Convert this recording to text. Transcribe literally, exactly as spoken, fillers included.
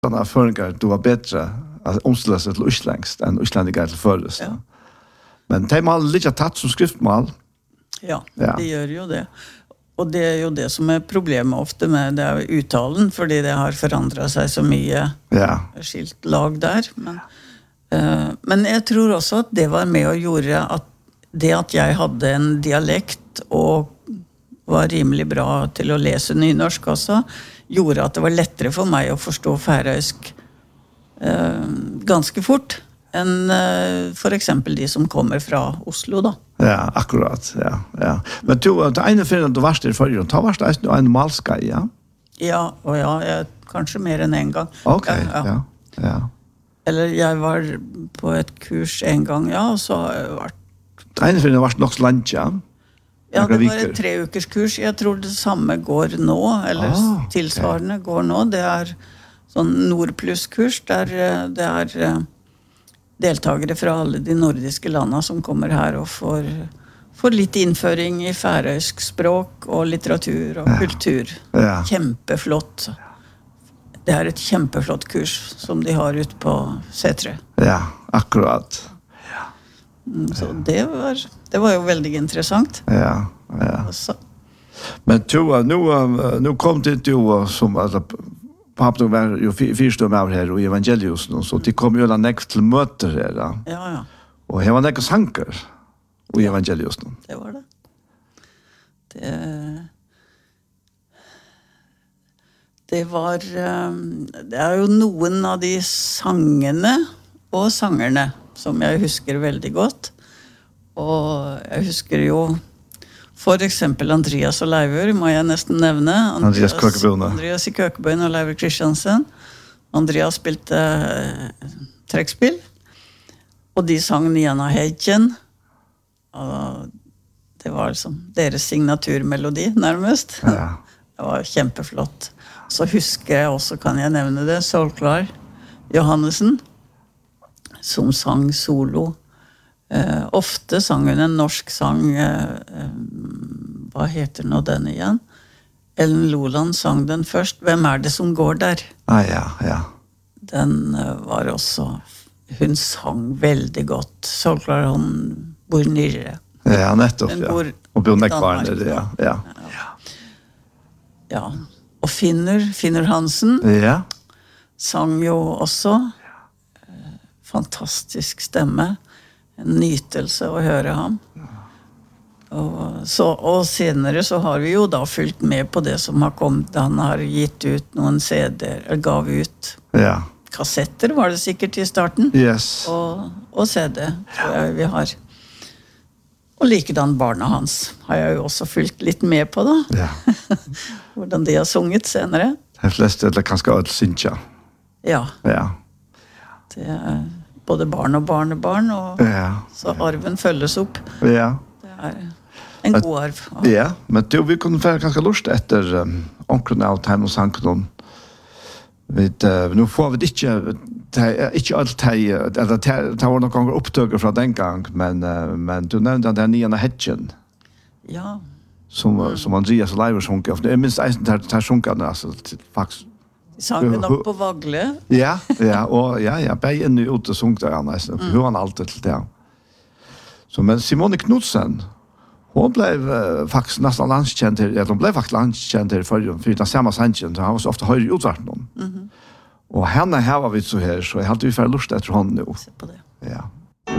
sådana föringar du var bättre att omställa sig till isländsk än isländiga till förrest. Ja. Men det mal lika tatt som skriftmal. Ja, Ja. det gör ju det. Och det är ju det som är problemet ofta med det här uttalen, för det har förändrat sig så mycket Ja. skilt lag där. Men, eh, men jag tror också att det var med och gjorde att det att jag hade en dialekt och var rimligt bra till att läsa nynorsk också, gjorde att det var lättare för mig att förstå färöisk eh, ganska fort än eh, för exempel de som kommer från Oslo då. Ja, akkurat. Ja, ja. Men du det ena för du varst i förr, ta varst det en malska, ja. Ja, och ja, jag, kanske mer än en gång. Okej, ja, ja. Ja. ja. Eller jag var på ett kurs en gång, ja, och så har jag varit. Det ena för du varst nog slant, ja. Ja, det var ett tre ukers kurs. Jag tror det samma går nå, eller ah, okay. tillsvarande går nå. Det är sån Nordplus-kurs där det är deltagare från alla de nordiska länderna som kommer här och får, får lite införing i färöisk språk och litteratur och ja. kultur. Ja. Kämpeflott. Det är ett kämpeflott kurs som de har ut på Sätre. Ja, akkurat. Ja. Mm, så det var det var ju väldigt intressant. Ja, ja. Så. Men du nu nu kom det du som alltså pappa var ju första med här och evangelius och så det kom ju alla näkt till möter här. Ja, ja. Och här var näka sankar och evangelius då. Det var det. Det Det var det är ju någon av de sångerna och sångerna som jag husker väldigt gott. Och jag husker ju för exempel Andreas och Leivor, må jag nästan nämna. Andreas Kökebøen. Andreas i Kökebøen och Leivor Kristiansen. Andreas spilte uh, trekkspill. Och de sang Niana Hedgen. Och det var liksom deras signaturmelodi närmast. Ja. Det var kämpeflott. Så husker jag också, kan jag nämna det, Solklar Johannesen som sang solo. Uh, ofta sang hun en norsk sang, uh, um, vad heter nå den igen? Ellen Loland sang den först. Vem är det som går där? Ah, ja, ja. Den uh, var också, hun sang väldigt gott. Solklar hon bor nere. Ja, nettopp, ja. Bor och bor nekvarne, det, ja. Ja. Ja. Ja. Och Finner, Finner Hansen. Ja. Sang ju också. Uh, fantastisk stämme. En nytelse att höra ham. Och så och senare så har vi ju då följt med på det som har kommit. Han har gett ut någon C D eller gav ut. Ja. Kassetter var det säkert i starten. Yes. Och och C D tror jag vi har. Och likadan barna hans har jag ju också följt lite med på då. Ja. Hur de har sjungit senare. De flesta eller kanske att synja. Ja. Ja. Det är både barn och barnebarn och ja. så arven följes upp. Ja. Det är en god arv. Ja, ja men du vi kunde få ganska lust efter um, onkeln av time och sankton. Vet uh, nu får vi inte inte allt här eller ta var några gånger upptagare från den gång men uh, men du nämnde den nya Hedgen. Ja. Som mm. som Andreas och Leivor sjönk ofta. Jag minns att där där sjönk han alltså faktiskt sangen upp på Vagle. Ja, ja, och ja, ja, bäj en ut och sjönk där nästan. Mm. Hur han alltid till det. Så men Simone Knudsen hon blev uh, faktiskt nästan landskänd till, ja, de blev faktiskt landskänd till för för den samma sanchen så han var så ofta höjre utvart någon. Mhm. Och henne här var vi så här så jag hade ju för lust efter honom nu. Se på det. Ja.